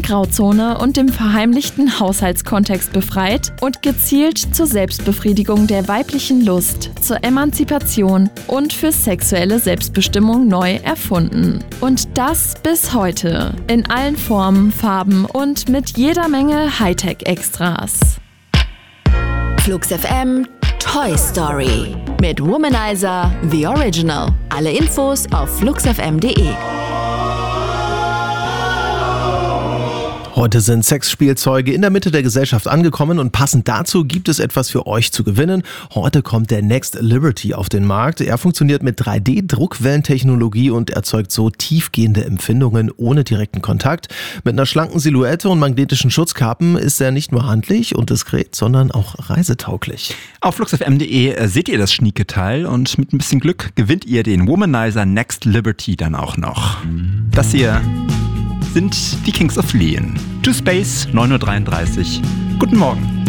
moralischen Grauzone und dem verheimlichten Haushaltskontext befreit und gezielt zur Selbstbefriedigung der weiblichen Lust, zur Emanzipation und für sexuelle Selbstbestimmung neu erfunden. Und das bis heute. In allen Formen, Farben und mit jeder Menge Hightech-Extras. Flux FM Toy Story mit Womanizer The Original. Alle Infos auf fluxfm.de. Heute sind Sexspielzeuge in der Mitte der Gesellschaft angekommen und passend dazu gibt es etwas für euch zu gewinnen. Heute kommt der Next Liberty auf den Markt. Er funktioniert mit 3D-Druckwellentechnologie und erzeugt so tiefgehende Empfindungen ohne direkten Kontakt. Mit einer schlanken Silhouette und magnetischen Schutzkappen ist er nicht nur handlich und diskret, sondern auch reisetauglich. Auf fluxfm.de seht ihr das schnieke Teil und mit ein bisschen Glück gewinnt ihr den Womanizer Next Liberty dann auch noch. Das hier sind die Kings of Leon. To Space, 9:33 Uhr. Guten Morgen.